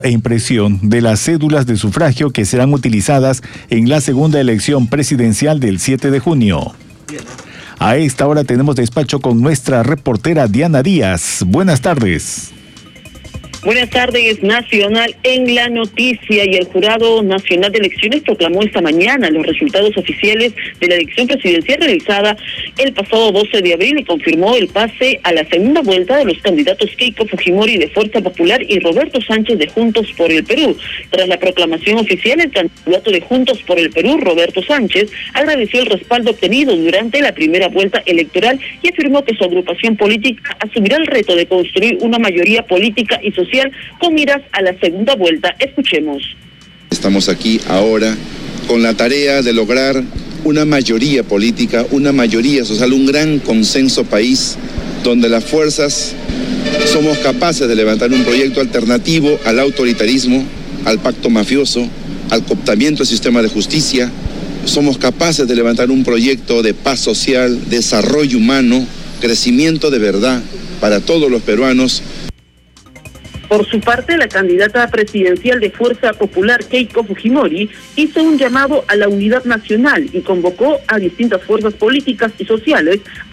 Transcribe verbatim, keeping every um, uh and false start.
e impresión de las cédulas de sufragio que serán utilizadas en la segunda elección presidencial del siete de junio. A esta hora tenemos despacho con nuestra reportera Diana Díaz. Buenas tardes. Buenas tardes, Nacional en la noticia. Y el Jurado Nacional de Elecciones proclamó esta mañana los resultados oficiales de la elección presidencial realizada el pasado doce de abril y confirmó el pase a la segunda vuelta de los candidatos Keiko Fujimori de Fuerza Popular y Roberto Sánchez de Juntos por el Perú. Tras la proclamación oficial, el candidato de Juntos por el Perú, Roberto Sánchez, agradeció el respaldo obtenido durante la primera vuelta electoral y afirmó que su agrupación política asumirá el reto de construir una mayoría política y social con miras a la segunda vuelta. Escuchemos. Estamos aquí ahora con la tarea de lograr una mayoría política, una mayoría social, un gran consenso país, donde las fuerzas somos capaces de levantar un proyecto alternativo al autoritarismo, al pacto mafioso, al cooptamiento del sistema de justicia. Somos capaces de levantar un proyecto de paz social, desarrollo humano, crecimiento de verdad para todos los peruanos. Por su parte, la candidata presidencial de Fuerza Popular, Keiko Fujimori, hizo un llamado a la unidad nacional y convocó a distintas fuerzas políticas y sociales